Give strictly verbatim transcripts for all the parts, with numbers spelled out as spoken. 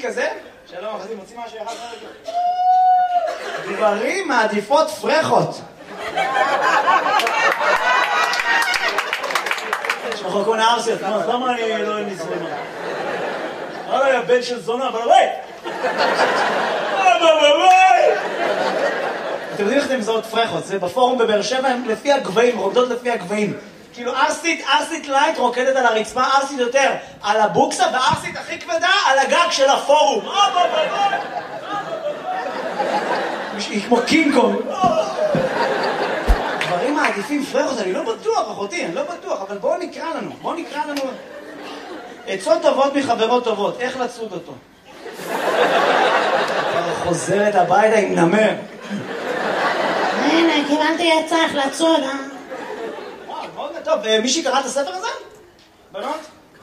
כזה? שלום, אחרי מוציא משהו אחד רגע. גברים מעדיפות פרחות. שחוקו נערסיות, למה אני לא אין לי זונה? אוי, הבן של זונה, אבל אוי! אבל אוי! אתם יודעים איך אתם מזהות פרחות? זה בפורום בבאר שבע, הם לפי הגבהים, רוקדות לפי הגבהים. כאילו ארסית, ארסית לייט רוקדת על הרצפה, ארסית יותר על הבוקסה, וארסית הכי כבדה על הגג של הפורום. היא כמו קינג קונג. דברים מעדיפים פרחות, אני לא בטוח, אחותי, אני לא בטוח, אבל בואו נקרא לנו, בואו נקרא לנו. עצות טובות מחברות טובות, איך לצוד אותו? חוזרת הביתה עם נמר. הנה, קיבלתי עצה איך לצוד, אה? וואו, מאוד טוב. מישהי קרא את הספר הזה? בנות?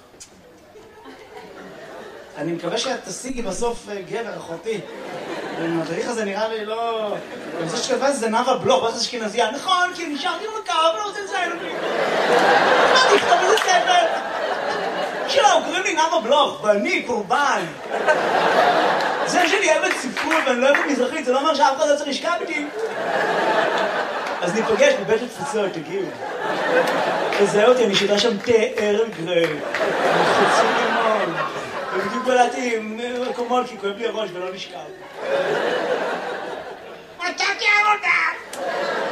אני מקווה שאת תשיגי בסוף גבר, אחותי. המדריך הזה נראה לי לא... אני חושב שכתבה זה נאווה בלוך, ואיך זה אשכנזייה. נכון, כי נשארתי במקר, אבל לא רוצה לציין אותי. מה תכתוב איזה ספר? שלום, קוראים לי נאווה בלוך, ואני קורבן. זה שאני אוהבת ספרות ואני לא אוהבת מזרחית, זה לא אומר שאף אחד לא צריך לשכב איתי. אז ניפגש בבית התפוצות, תגיעו. תזהה אותי, אני שותה שם תה ערב גרי. חצי לימון. ובדיוק בלעתי עם מקומות, כי כואב לי הראש ולא נשכב. מצאתי עבודה!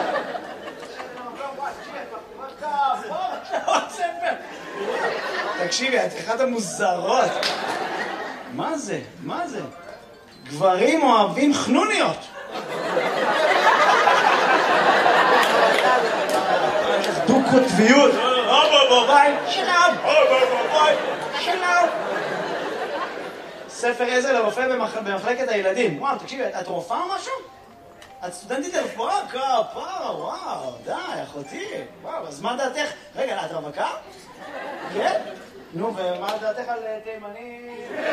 תקשיבי, את אחת המוזרות. מה זה? מה זה? גברים אוהבים חנוניות. דו כותביות. אבא בבית. שלום. אבא בבית. שלום. ספר עזר לרופא במחלקת הילדים. וואו, תקשיבי, את רופאה או משהו? את סטודנטית לרפואה? כפרה, וואו, די, אחותי. וואו, אז מה דעתך? רגע, את רווקה? כן? נו, ומה דעתך על תימני?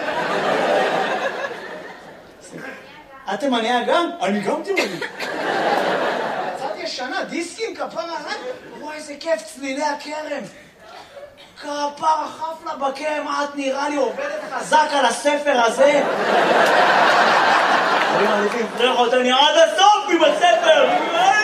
את תימניה גם? אני גם תימני. קצת ישנה, דיסקים, כפרה, וואי, איזה כיף, צלילי הכרם. כפרה חפלה בכרם, את נראה לי עובדת חזק על הספר הזה. אני מעדיפים פרחות, אני עד הסוף עם הספר.